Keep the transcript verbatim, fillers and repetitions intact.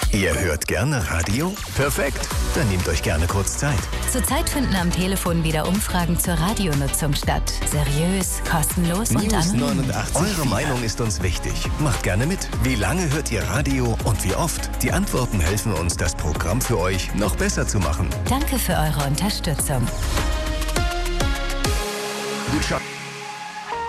Ihr hört gerne Radio? Perfekt, dann nehmt euch gerne kurz Zeit. Zurzeit finden am Telefon wieder Umfragen zur Radionutzung statt. Seriös, kostenlos und News anonym. neunundachtzig. Eure Meinung ist uns wichtig. Macht gerne mit. Wie lange hört ihr Radio und wie oft? Die Antworten helfen uns, das Programm für euch noch besser zu machen. Danke für eure Unterstützung. Gut,